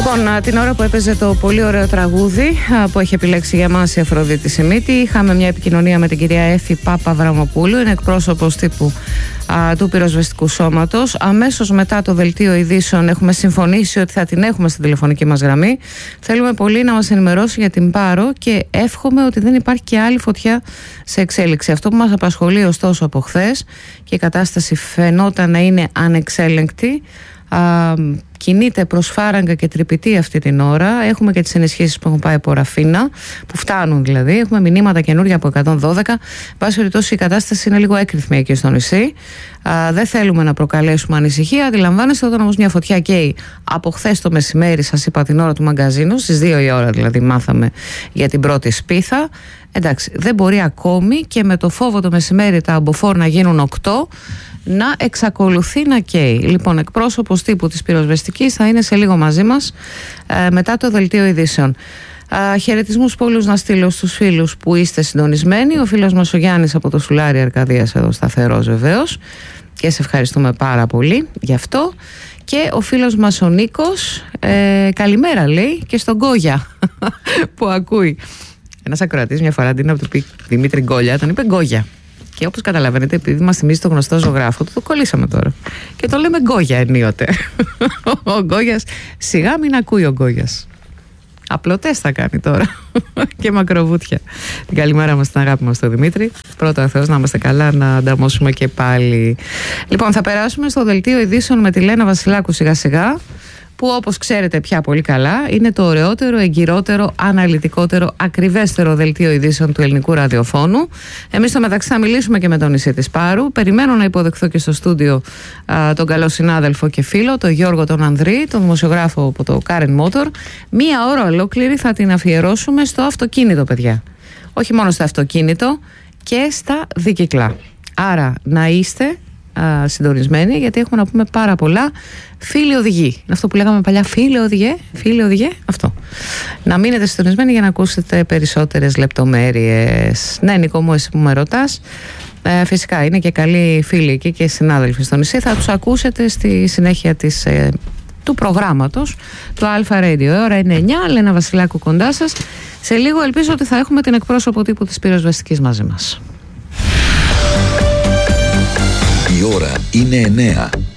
Λοιπόν, την ώρα που έπαιζε το πολύ ωραίο τραγούδι που έχει επιλέξει για μας η Αφροδίτη Σιμίτη, είχαμε μια επικοινωνία με την κυρία Έφη Παπαβραμοπούλου, είναι εκπρόσωπος τύπου του πυροσβεστικού σώματος. Αμέσως μετά το δελτίο ειδήσεων έχουμε συμφωνήσει ότι θα την έχουμε στην τηλεφωνική μας γραμμή. Θέλουμε πολύ να μας ενημερώσει για την Πάρο και εύχομαι ότι δεν υπάρχει και άλλη φωτιά σε εξέλιξη. Αυτό που μας απασχολεί ωστόσο από χθες και η κατάσταση φαινόταν να είναι ανεξέλεγκτη, κινείται προς Φάραγγα και Τρυπητή αυτή την ώρα. Έχουμε και τις ενισχύσεις που έχουν πάει από Ραφίνα, που φτάνουν δηλαδή. Έχουμε μηνύματα καινούργια από 112. Βάσει περιπτώσει, η κατάσταση είναι λίγο έκρηθμη εκεί στο νησί. Δεν θέλουμε να προκαλέσουμε ανησυχία. Αντιλαμβάνεστε, όταν όμως μια φωτιά καίει από χθες το μεσημέρι, σας είπα την ώρα του μαγκαζίνου, στις 2 η ώρα δηλαδή μάθαμε για την πρώτη σπίθα. Εντάξει, δεν μπορεί ακόμη και με το φόβο το μεσημέρι τα αμποφόρ να γίνουν 8 να εξακολουθεί να καίει. Λοιπόν, εκπρόσωπος τύπου της πυροσβεστικής θα είναι σε λίγο μαζί μας μετά το δελτίο ειδήσεων. Χαιρετισμούς πολλούς να στείλω στους φίλους που είστε συντονισμένοι. Ο φίλος μας ο Γιάννης από το Σουλάρι Αρκαδίας εδώ σταθερός βεβαίως και σε ευχαριστούμε πάρα πολύ γι' αυτό. Και ο φίλος μας ο Νίκος καλημέρα λέει και στον Γκόγια που ακούει. Ένας ακροατής μια φορά αντί να του πει Δημήτρη Γκόλια τον είπε Γκόγια. Και όπως καταλαβαίνετε, επειδή μας θυμίζει το γνωστό ζωγράφο του, το κολλήσαμε τώρα. Και το λέμε Γκόγια ενίοτε. Ο Γκόγιας, σιγά μην ακούει ο Γκόγιας. Απλωτές θα κάνει τώρα. Και μακροβούτια. Την καλημέρα μας, την αγάπη μας στον Δημήτρη. Πρώτα ο Θεός να είμαστε καλά, να ανταμώσουμε και πάλι. Λοιπόν, θα περάσουμε στο δελτίο ειδήσεων με τη Λένα Βασιλάκου σιγά σιγά, που όπως ξέρετε πια πολύ καλά είναι το ωραιότερο, εγκυρότερο, αναλυτικότερο, ακριβέστερο δελτίο ειδήσεων του ελληνικού ραδιοφώνου. Εμείς στο μεταξύ θα μιλήσουμε και με τον νησί της Πάρου. Περιμένω να υποδεχθώ και στο στούντιο τον καλό συνάδελφο και φίλο, τον Γιώργο τον Ανδρή, τον δημοσιογράφο από το Karen Motor. Μία ώρα ολόκληρη θα την αφιερώσουμε στο αυτοκίνητο, παιδιά. Όχι μόνο στο αυτοκίνητο και στα δικυκλά. Άρα να είστε συντονισμένοι, γιατί έχουμε να πούμε πάρα πολλά. Φίλοι οδηγοί, είναι αυτό που λέγαμε παλιά, φίλοι οδηγέ, αυτό. Να μείνετε συντονισμένοι για να ακούσετε περισσότερες λεπτομέρειες. Ναι, Νίκο μου, εσύ που με ρωτάς, φυσικά είναι και καλοί φίλοι εκεί και συνάδελφοι στο νησί, θα τους ακούσετε στη συνέχεια του προγράμματος του Αλφα Radio. Ώρα είναι 9, Λένα Βασιλάκου κοντά σας. Σε λίγο ελπίζω ότι θα έχουμε την εκπρόσωπο τύπου της πυροσβεστικής μαζί μας. Η ώρα είναι 9.